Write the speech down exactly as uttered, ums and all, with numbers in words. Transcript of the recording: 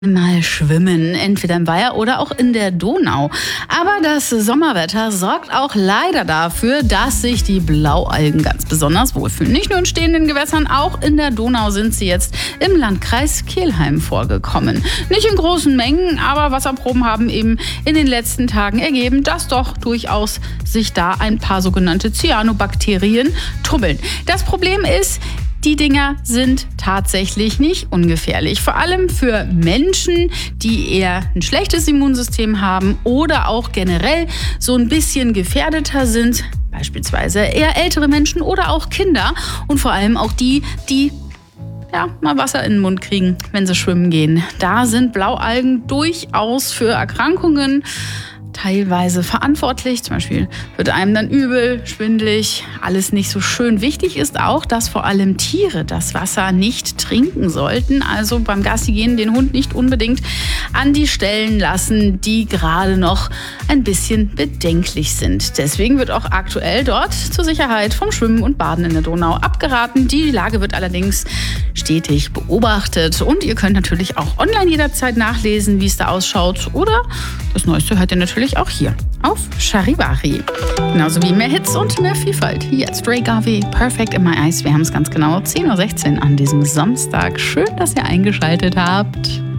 Mal schwimmen, entweder im Weiher oder auch in der Donau. Aber das Sommerwetter sorgt auch leider dafür, dass sich die Blaualgen ganz besonders wohlfühlen. Nicht nur in stehenden Gewässern, auch in der Donau sind sie jetzt im Landkreis Kelheim vorgekommen. Nicht in großen Mengen, aber Wasserproben haben eben in den letzten Tagen ergeben, dass doch durchaus sich da ein paar sogenannte Cyanobakterien tubbeln. Das Problem ist, die Dinger sind tatsächlich nicht ungefährlich. Vor allem für Menschen, die eher ein schlechtes Immunsystem haben oder auch generell so ein bisschen gefährdeter sind. Beispielsweise eher ältere Menschen oder auch Kinder. Und vor allem auch die, die ja, mal Wasser in den Mund kriegen, wenn sie schwimmen gehen. Da sind Blaualgen durchaus für Erkrankungen teilweise verantwortlich. Zum Beispiel wird einem dann übel, schwindelig, alles nicht so schön. Wichtig ist auch, dass vor allem Tiere das Wasser nicht trinken sollten. Also beim Gassi gehen den Hund nicht unbedingt an die Stellen lassen, die gerade noch ein bisschen bedenklich sind. Deswegen wird auch aktuell dort zur Sicherheit vom Schwimmen und Baden in der Donau abgeraten. Die Lage wird allerdings stetig beobachtet. Und ihr könnt natürlich auch online jederzeit nachlesen, wie es da ausschaut. Oder das Neueste hört ihr natürlich auch hier auf Charivari. Genauso wie mehr Hits und mehr Vielfalt. Jetzt Ray Garvey, Perfect in My Eyes. Wir haben es ganz genau zehn Uhr sechzehn an diesem Samstag. Schön, dass ihr eingeschaltet habt.